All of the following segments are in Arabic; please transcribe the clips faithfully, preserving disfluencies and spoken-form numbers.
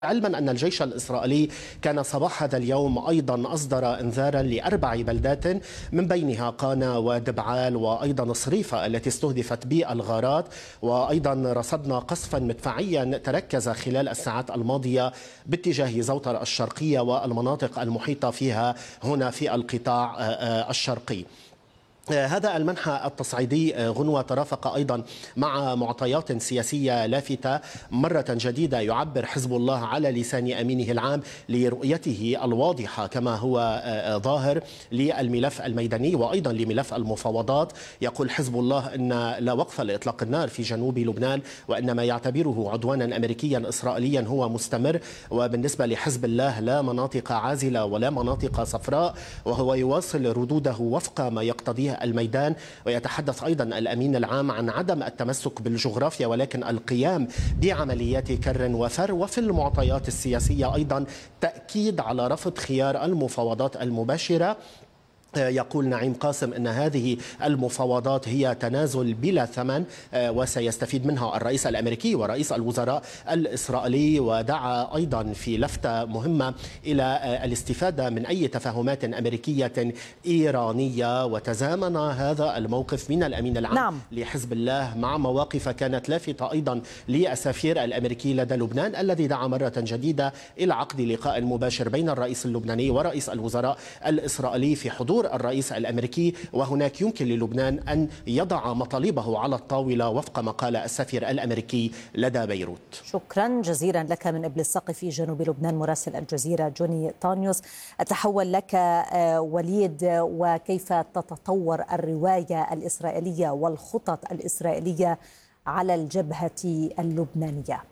علما أن الجيش الإسرائيلي كان صباح هذا اليوم أيضا أصدر إنذارا لأربع بلدات من بينها قانا ودبعال وأيضا صريفة التي استهدفت بالغارات. وأيضا رصدنا قصفا مدفعيا تركز خلال الساعات الماضية باتجاه زوطر الشرقية والمناطق المحيطة فيها هنا في القطاع الشرقي. هذا المنحى التصعيدي غنوة ترافق أيضا مع معطيات سياسية لافتة. مرة جديدة يعبر حزب الله على لسان أمينه العام لرؤيته الواضحة كما هو ظاهر للملف الميداني وأيضا لملف المفاوضات. يقول حزب الله أن لا وقف لإطلاق النار في جنوب لبنان وأن ما يعتبره عدوانا أمريكيا إسرائيليا هو مستمر. وبالنسبة لحزب الله لا مناطق عازلة ولا مناطق صفراء، وهو يواصل ردوده وفق ما يقتضيه الميدان. ويتحدث أيضا الأمين العام عن عدم التمسك بالجغرافيا ولكن القيام بعمليات كر وفر. وفي المعطيات السياسية أيضا تأكيد على رفض خيار المفاوضات المباشرة. يقول نعيم قاسم أن هذه المفاوضات هي تنازل بلا ثمن وسيستفيد منها الرئيس الأمريكي ورئيس الوزراء الإسرائيلي. ودعا أيضا في لفتة مهمة إلى الاستفادة من أي تفاهمات أمريكية إيرانية. وتزامن هذا الموقف من الأمين العام نعم. لحزب الله مع مواقف كانت لافتة أيضا للسفير الأمريكي لدى لبنان الذي دعا مرة جديدة إلى عقد لقاء مباشر بين الرئيس اللبناني ورئيس الوزراء الإسرائيلي في حضور الرئيس الأمريكي. وهناك يمكن للبنان أن يضع مطالبه على الطاولة وفق ما قال السفير الأمريكي لدى بيروت. شكرا جزيلا لك من إبل السقي في جنوب لبنان مراسل الجزيرة جوني طانيوس. أتحول لك وليد، وكيف تتطور الرواية الإسرائيلية والخطط الإسرائيلية على الجبهة اللبنانية؟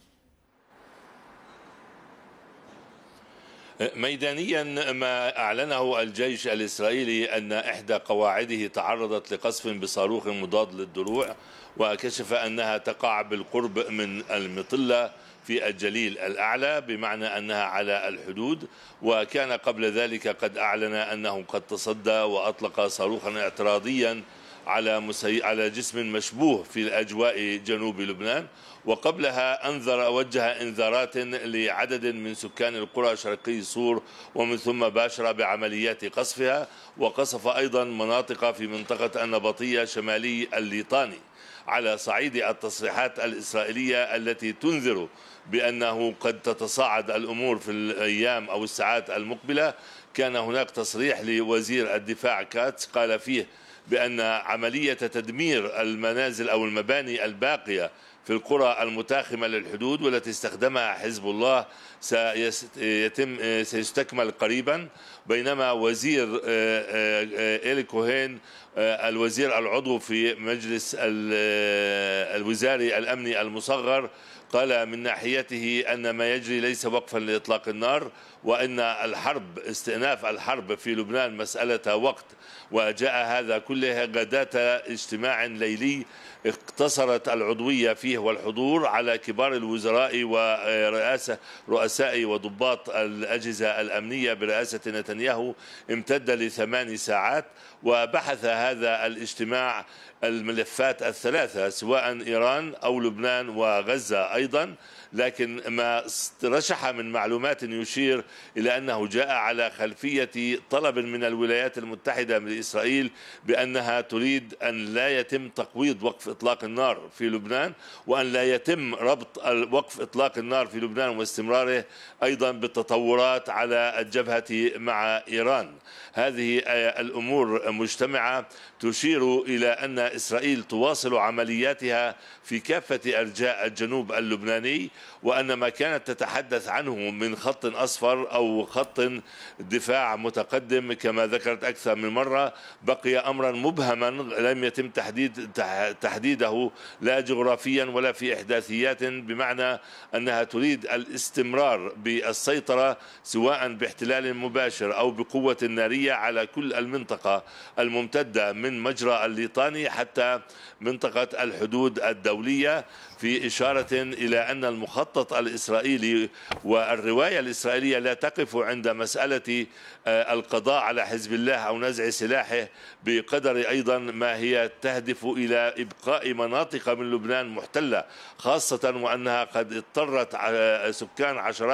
ميدانيا ما أعلنه الجيش الإسرائيلي أن إحدى قواعده تعرضت لقصف بصاروخ مضاد للدروع، وكشف أنها تقع بالقرب من المطلة في الجليل الأعلى، بمعنى أنها على الحدود. وكان قبل ذلك قد أعلن أنه قد تصدى وأطلق صاروخا اعتراضيا على مسي... على جسم مشبوه في الأجواء جنوب لبنان. وقبلها أنذر وجه إنذارات لعدد من سكان القرى شرقي صور، ومن ثم باشر بعمليات قصفها. وقصف أيضا مناطق في منطقة النبطية شمالي الليطاني. على صعيد التصريحات الإسرائيلية التي تنذر بأنه قد تتصاعد الأمور في الأيام أو الساعات المقبلة، كان هناك تصريح لوزير الدفاع كاتس قال فيه بأن عملية تدمير المنازل أو المباني الباقية في القرى المتاخمة للحدود والتي استخدمها حزب الله سيتم سيستكمل قريبا. بينما وزير إيلي كوهين الوزير العضو في مجلس الوزاري الأمني المصغر قال من ناحيته أن ما يجري ليس وقفا لإطلاق النار، وأن الحرب استئناف الحرب في لبنان مسألة وقت. وجاء هذا كله غداة اجتماع ليلي اقتصرت العضوية فيه والحضور على كبار الوزراء ورئاسة رؤساء وضباط الأجهزة الأمنية برئاسة نتنياهو، امتد لثمان ساعات. وبحث هذا الاجتماع الملفات الثلاثة سواء إيران أو لبنان وغزة أيضا، لكن ما رشح من معلومات يشير إلى أنه جاء على خلفية طلب من الولايات المتحدة من إسرائيل بأنها تريد أن لا يتم تقويض وقف إطلاق النار في لبنان، وأن لا يتم ربط وقف إطلاق النار في لبنان واستمراره أيضا بالتطورات على الجبهة مع إيران. هذه الأمور مجتمعة تشير إلى أن إسرائيل تواصل عملياتها في كافة أرجاء الجنوب اللبناني، وأن ما كانت تتحدث عنه من خط أصفر أو خط دفاع متقدم كما ذكرت أكثر من مرة بقي أمرا مبهما لم يتم تحديد تحديده لا جغرافيا ولا في إحداثيات، بمعنى أنها تريد الاستمرار بالسيطرة سواء باحتلال مباشر أو بقوة نارية على كل المنطقة الممتدة من مجرى الليطاني حتى منطقة الحدود الدولية، في إشارة إلى أن المخ المخطط الإسرائيلي والرواية الإسرائيلية لا تقف عند مسألة القضاء على حزب الله أو نزع سلاحه، بقدر أيضا ما هي تهدف إلى إبقاء مناطق من لبنان محتلة، خاصة وأنها قد اضطرت سكان عشرات